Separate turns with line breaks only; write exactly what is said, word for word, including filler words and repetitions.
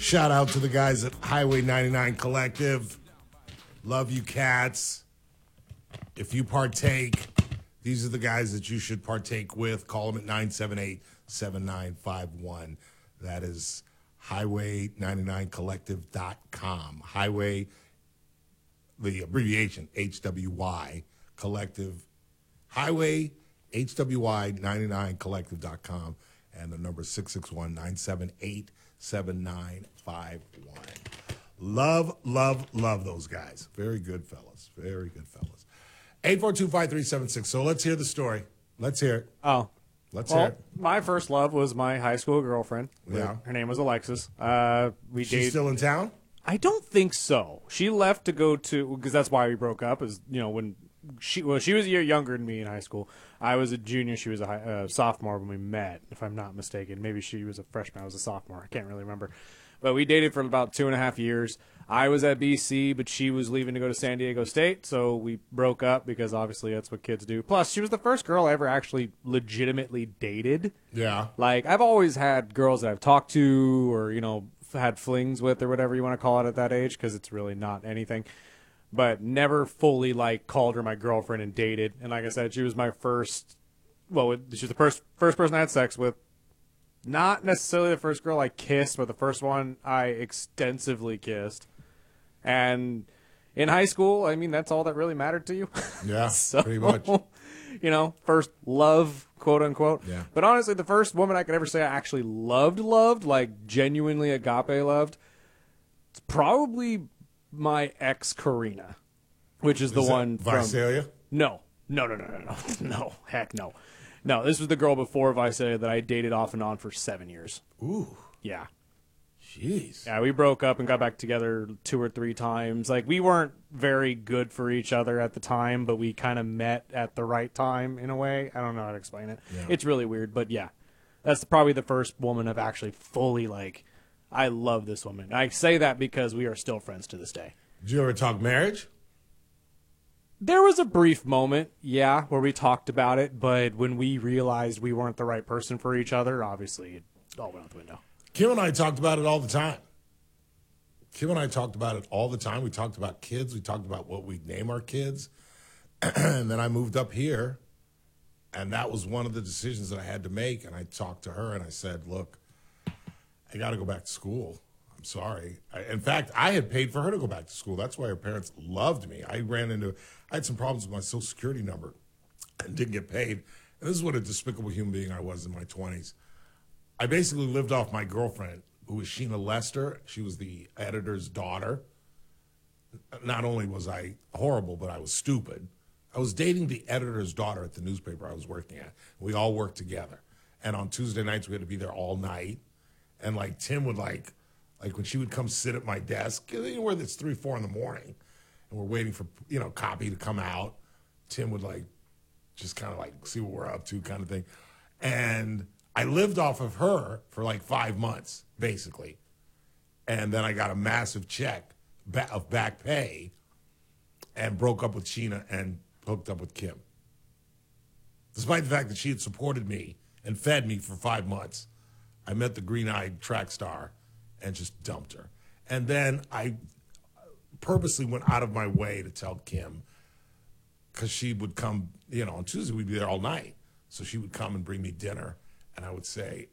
Shout out to the guys at Highway ninety-nine Collective. Love you, cats. If you partake, these are the guys that you should partake with. Call them at nine seven eight, seven nine five one. That is highway ninety-nine collective dot com. Highway, the abbreviation, H W Y, collective. Highway, H W Y ninety-nine collective dot com. And the number is six six one, nine seven eight, seven nine five one. Love, love, love those guys. Very good fellas. Very good fellas. eight four two, five three seven six. So let's hear the story. Let's hear it.
Oh.
Let's
well,
hear it.
My first love was my high school girlfriend.
Yeah.
Her name was Alexis. Uh, we
She's
dated.
still in town?
I don't think so. She left to go to, because that's why we broke up, is, you know, when she, well, she was a year younger than me in high school. I was a junior. She was a high, uh, sophomore when we met, if I'm not mistaken. Maybe she was a freshman. I was a sophomore. I can't really remember. But we dated for about two and a half years. I was at B C, but she was leaving to go to San Diego State, so we broke up because obviously that's what kids do. Plus, she was the first girl I ever actually legitimately dated.
Yeah.
Like, I've always had girls that I've talked to or, you know, had flings with or whatever you want to call it at that age, because it's really not anything. But never fully, like, called her my girlfriend and dated. And like I said, she was my first, well, she was the first, first person I had sex with. Not necessarily the first girl I kissed, but the first one I extensively kissed. And in high school, I mean, that's all that really mattered to you.
Yeah,
so,
pretty much.
You know, first love, quote unquote.
Yeah.
But honestly, the first woman I could ever say I actually loved, loved, like genuinely agape loved, it's probably my ex Karina, which is the
Is that
one from
Visalia?
No, no, no, no, no, no, no, heck no. No, this was the girl before Visalia that I dated off and on for seven years.
Ooh.
Yeah.
Jeez.
Yeah, we broke up and got back together two or three times. Like, we weren't very good for each other at the time, but we kind of met at the right time in a way. I don't know how to explain it.
Yeah.
It's really weird, but yeah. That's probably the first woman I've actually fully, like, I love this woman. I say that because we are still friends to this day.
Did you ever talk marriage?
There was a brief moment, yeah, where we talked about it, but when we realized we weren't the right person for each other, obviously it all went out the window.
Kim and I talked about it all the time. Kim and I talked about it all the time. We talked about kids. We talked about what we'd name our kids. And then I moved up here, and that was one of the decisions that I had to make. And I talked to her, and I said, look, I got to go back to school. I'm sorry. I, in fact, I had paid for her to go back to school. That's why her parents loved me. I ran into, I had some problems with my Social Security number and didn't get paid. And this is what a despicable human being I was in my twenties. I basically lived off my girlfriend, who was Sheena Lester. She was the editor's daughter. Not only was I horrible, but I was stupid. I was dating the editor's daughter at the newspaper I was working at. We all worked together. And on Tuesday nights, we had to be there all night. And, like, Tim would, like, like when she would come sit at my desk, you know, where it's three, four in the morning, and we're waiting for, you know, copy to come out, Tim would, like, just kind of, like, see what we're up to kind of thing. And I lived off of her for like five months, basically. And then I got a massive check of back pay and broke up with Sheena and hooked up with Kim. Despite the fact that she had supported me and fed me for five months, I met the green-eyed track star and just dumped her. And then I purposely went out of my way to tell Kim, because she would come, you know, on Tuesday we'd be there all night. So she would come and bring me dinner. And I would say,